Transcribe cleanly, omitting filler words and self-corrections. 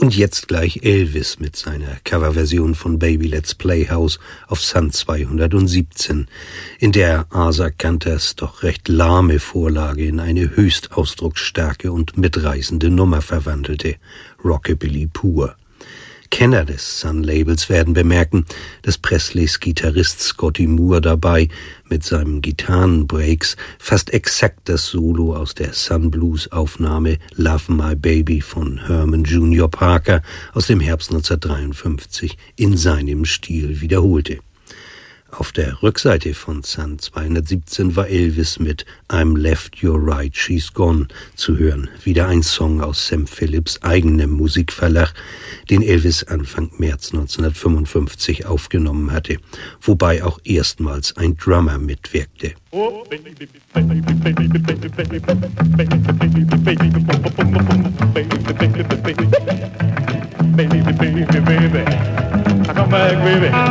Und jetzt gleich Elvis mit seiner Coverversion von Baby Let's Play House auf Sun 217, in der Asa Kanters doch recht lahme Vorlage in eine höchst ausdrucksstarke und mitreißende Nummer verwandelte, Rockabilly pur. Kenner des Sun-Labels werden bemerken, dass Presleys Gitarrist Scotty Moore dabei mit seinen Gitarrenbreaks fast exakt das Solo aus der Sun-Blues-Aufnahme Love My Baby von Herman Junior Parker aus dem Herbst 1953 in seinem Stil wiederholte. Auf der Rückseite von Sun 217 war Elvis mit I'm Left, You're Right, She's Gone zu hören. Wieder ein Song aus Sam Phillips eigenem Musikverlag, den Elvis Anfang März 1955 aufgenommen hatte, wobei auch erstmals ein Drummer mitwirkte. Oh, baby, baby, baby, baby, baby, baby, baby, baby, baby, baby, baby, baby, baby,